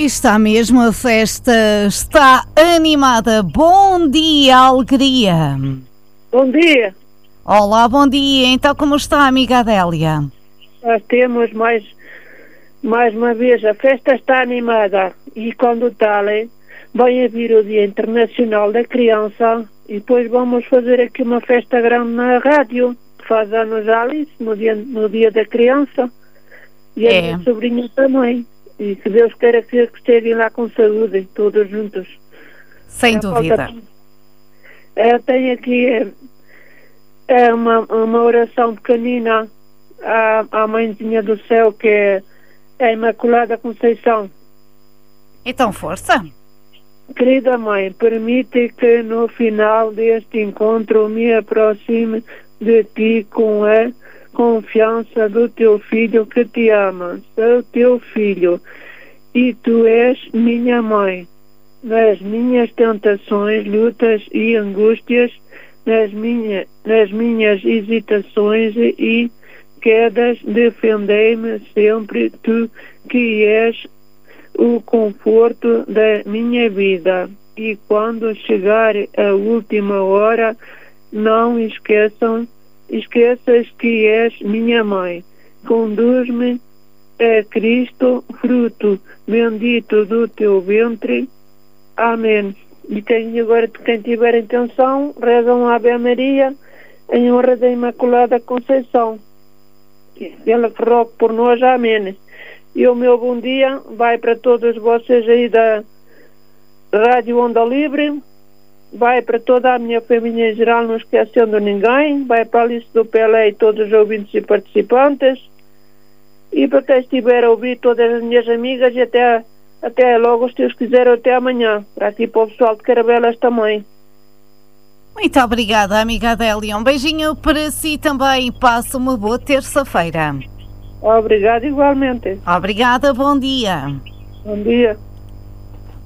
E está mesmo, a festa está animada. Bom dia, alegria. Bom dia. Olá, bom dia. Então como está, amiga Adélia? Nós temos mais uma vez, a festa está animada e quando tal, vai vir o Dia Internacional da Criança e depois vamos fazer aqui uma festa grande na rádio, que faz anos já Alice, no dia da criança, e a minha sobrinha também. E que Deus queira que estejam lá com saúde, todos juntos. Sem dúvida. Tenho aqui uma oração pequenina à Mãezinha do Céu, que é a Imaculada Conceição. Então, força. Querida Mãe, permite que no final deste encontro me aproxime de Ti com a confiança do Teu Filho que Te ama. Sou Teu Filho e Tu és minha Mãe. Nas minhas tentações, lutas e angústias, nas minhas hesitações e quedas, defendei-me sempre, Tu que és o conforto da minha vida. E quando chegar a última hora, não esqueças que és minha Mãe. Conduz-me a Cristo, fruto bendito do Teu ventre. Amém. E quem tiver intenção, reza uma Ave Maria em honra da Imaculada Conceição. Ela que rogue por nós. Amém. E o meu bom dia vai para todos vocês aí da Rádio Onda Livre, vai para toda a minha família em geral, não esquecendo ninguém, vai para a Alice do Pelé e todos os ouvintes e participantes, e para quem estiver a ouvir, todas as minhas amigas, e até logo, se Deus quiser, até amanhã, para aqui para o pessoal de Caravelas também. Muito obrigada, amiga Adélia. Um beijinho para si também. Passa uma boa terça-feira. Obrigada igualmente. Obrigada, bom dia. Bom dia.